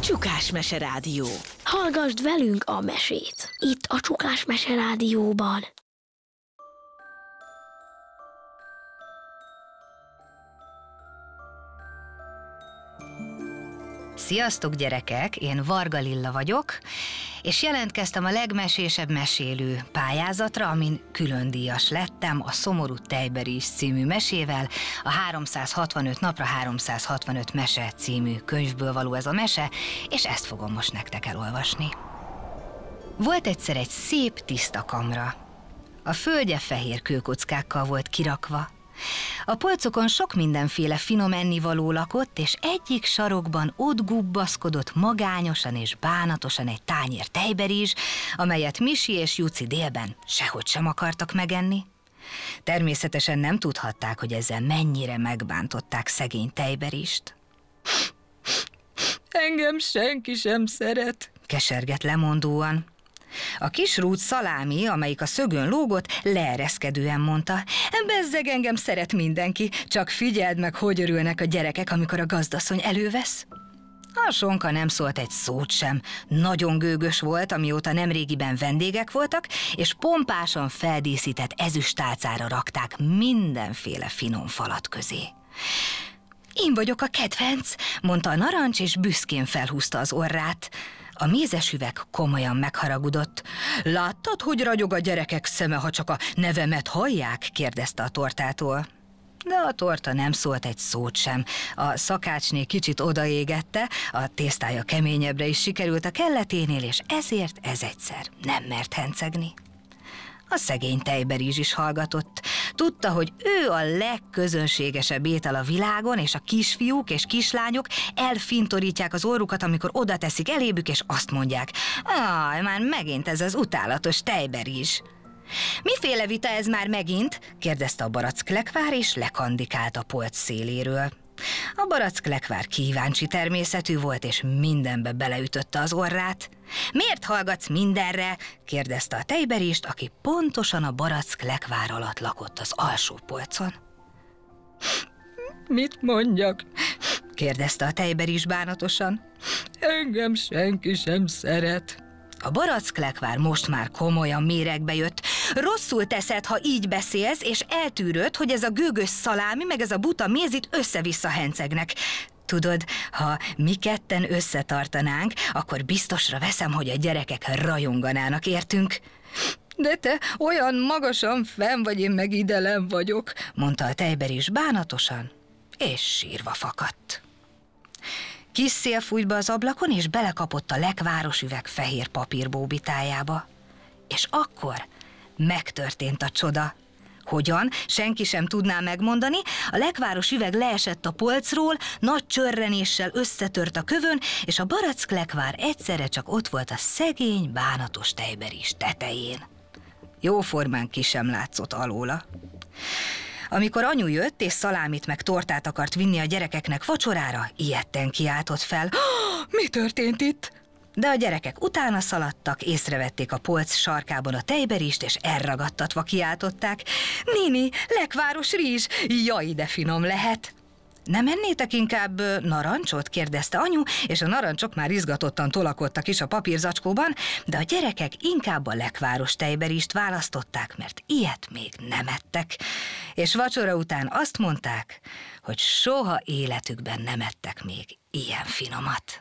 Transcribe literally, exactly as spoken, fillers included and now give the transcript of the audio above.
Csukás Mese Rádió. Hallgasd velünk a mesét, itt a Csukás Mese Rádióban. Sziasztok gyerekek, én Varga Lilla vagyok, és jelentkeztem a legmesésebb mesélő pályázatra, amin külön díjas lettem a Szomorú Tejberís című mesével, a háromszázhatvanöt napra háromszázhatvanöt mese című könyvből való ez a mese, és ezt fogom most nektek elolvasni. Volt egyszer egy szép, tiszta kamra. A földje fehér kőkockákkal volt kirakva. A polcokon sok mindenféle finom ennivaló lakott, és egyik sarokban ott gubbaszkodott magányosan és bánatosan egy tányér tejberizs, amelyet Misi és Juci délben sehogy sem akartak megenni. Természetesen nem tudhatták, hogy ezzel mennyire megbántották szegény tejberist. Engem senki sem szeret, kesergett lemondóan. A kis rút szalámi, amelyik a szögön lógott, leereszkedően mondta: bezzeg, engem szeret mindenki, csak figyeld meg, hogy örülnek a gyerekek, amikor a gazdasszony elővesz. A sonka nem szólt egy szót sem, nagyon gőgös volt, amióta nemrégiben vendégek voltak, és pompásan feldíszített ezüsttálcára rakták mindenféle finom falat közé. Én vagyok a kedvenc, mondta a narancs, és büszkén felhúzta az orrát. A mézes üveg komolyan megharagudott. Láttad, hogy ragyog a gyerekek szeme, ha csak a nevemet hallják? Kérdezte a tortától. De a torta nem szólt egy szót sem. A szakácsné kicsit odaégette, a tésztája keményebbre is sikerült a kelleténél, és ezért ez egyszer nem mert hencegni. A szegény tejberizs is hallgatott. Tudta, hogy ő a legközönségesebb étel a világon, és a kisfiúk és kislányok elfintorítják az orrukat, amikor oda teszik elébük, és azt mondják: áj, már megint ez az utálatos tejberizs. Miféle vita ez már megint? Kérdezte a barack-lekvár, és lekandikált a polc széléről. A barack-lekvár kíváncsi természetű volt, és mindenbe beleütötte az orrát. Miért hallgatsz mindenre? Kérdezte a tejberist, aki pontosan a barack-lekvár alatt lakott az alsó polcon. Mit mondjak? Kérdezte a tejberis bánatosan. Engem senki sem szeret. A barack-lekvár most már komolyan méregbe jött. Rosszul teszed, ha így beszélsz, és eltűröd, hogy ez a gőgös szalámi, meg ez a buta méz itt össze-vissza hencegnek. Tudod, ha mi ketten összetartanánk, akkor biztosra veszem, hogy a gyerekek rajonganának értünk. De te olyan magasan fenn vagy, én meg idelen vagyok, mondta a tejberis bánatosan, és sírva fakadt. Kis szél fújt be az ablakon, és belekapott a lekváros üveg fehér papírbóbitájába. És akkor megtörtént a csoda. Hogyan? Senki sem tudná megmondani. A lekváros üveg leesett a polcról, nagy csörrenéssel összetört a kövön, és a barack-lekvár egyszerre csak ott volt a szegény, bánatos tejberizs tetején. Jóformán ki sem látszott alóla. Amikor anyu jött, és szalámit meg tortát akart vinni a gyerekeknek vacsorára, ijedten kiáltott fel: mi történt itt? De a gyerekek utána szaladtak, észrevették a polc sarkában a tejberist, és elragadtatva kiáltották: Nini, lekváros rizs, jaj, de finom lehet! Nem ennétek inkább narancsot? Kérdezte anyu, és a narancsok már izgatottan tolakodtak is a papírzacskóban, de a gyerekek inkább a lekváros tejberist választották, mert ilyet még nem ettek. És vacsora után azt mondták, hogy soha életükben nem ettek még ilyen finomat.